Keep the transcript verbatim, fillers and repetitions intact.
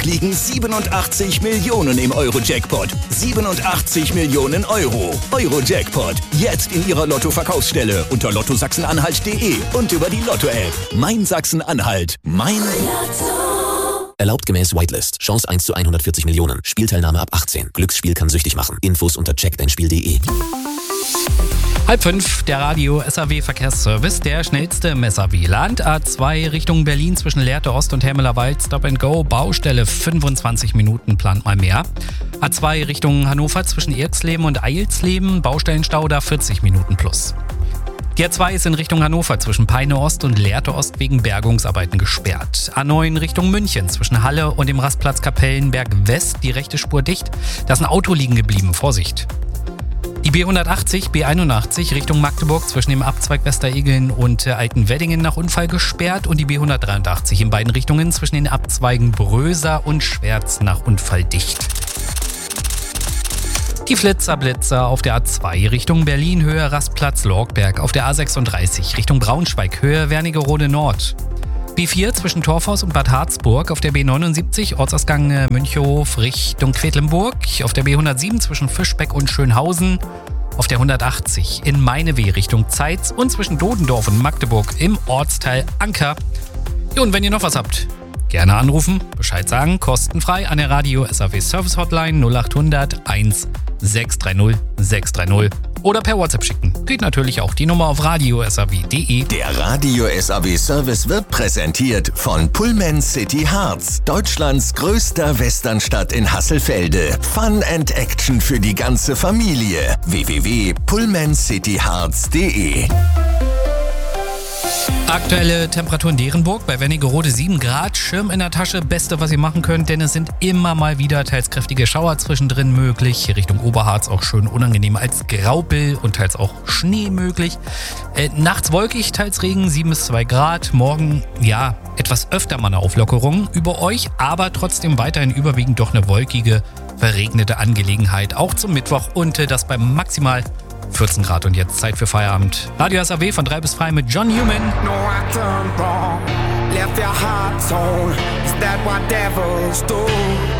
liegen siebenundachtzig Millionen im Euro-Jackpot. siebenundachtzig Millionen Euro. Euro-Jackpot. Jetzt in Ihrer Lotto-Verkaufsstelle unter lotto sachsen-anhalt punkt de und über die Lotto-App. Mein Sachsen-Anhalt. Mein Lotto. Erlaubt gemäß Whitelist. Chance eins zu hundertvierzig Millionen. Spielteilnahme ab achtzehn. Glücksspiel kann süchtig machen. Infos unter check dein spiel punkt de. Halb fünf, der Radio S A W Verkehrsservice, der schnellste im S A W-Land. A zwei Richtung Berlin zwischen Lehrte Ost und Hermelerwald, Stop and Go, Baustelle fünfundzwanzig Minuten, plant mal mehr. A zwei Richtung Hannover zwischen Irksleben und Eilsleben, Baustellenstau da vierzig Minuten plus. Die A zwei ist in Richtung Hannover zwischen Peine Ost und Lehrte Ost wegen Bergungsarbeiten gesperrt. A neun Richtung München zwischen Halle und dem Rastplatz Kapellenberg West, die rechte Spur dicht. Da ist ein Auto liegen geblieben, Vorsicht. Die B hundertachtzig, B einundachtzig Richtung Magdeburg zwischen dem Abzweig Westeregeln und äh, Altenweddingen nach Unfall gesperrt und die B hundertdreiundachtzig in beiden Richtungen zwischen den Abzweigen Bröser und Schwerz nach Unfall dicht. Die Flitzer-Blitzer auf der A zwei Richtung Berlin Höhe Rastplatz Lorgberg, auf der A sechsunddreißig Richtung Braunschweig Höhe Wernigerode Nord. B vier zwischen Torfhaus und Bad Harzburg, auf der B neunundsiebzig Ortsausgang Münchhof Richtung Quedlinburg, auf der B hundertsieben zwischen Fischbeck und Schönhausen, auf der hundertachtzig in Meineweh Richtung Zeitz und zwischen Dodendorf und Magdeburg im Ortsteil Anker. Ja, und wenn ihr noch was habt, gerne anrufen, Bescheid sagen, kostenfrei an der Radio S A W Service Hotline null achthundert eins sechs drei null sechs drei null oder per WhatsApp schicken. Geht natürlich auch die Nummer auf radio s a w punkt de. Der Radio S A W Service wird präsentiert von Pullman City Harz, Deutschlands größter Westernstadt in Hasselfelde. Fun and Action für die ganze Familie. w w w punkt pullman city harz punkt de. Aktuelle Temperatur in Derenburg bei Wernigerode sieben Grad, Schirm in der Tasche, Beste, was ihr machen könnt, denn es sind immer mal wieder teils kräftige Schauer zwischendrin möglich. Hier Richtung Oberharz auch schön unangenehm als Graupel und teils auch Schnee möglich. Äh, nachts wolkig, teils Regen, sieben bis zwei Grad. Morgen, ja, etwas öfter mal eine Auflockerung über euch, aber trotzdem weiterhin überwiegend doch eine wolkige, verregnete Angelegenheit. Auch zum Mittwoch und äh, das bei maximal vierzehn Grad und jetzt Zeit für Feierabend. Radio S A W von drei bis frei mit John Newman. No, I turned wrong, left your heart torn. Is that what devils do?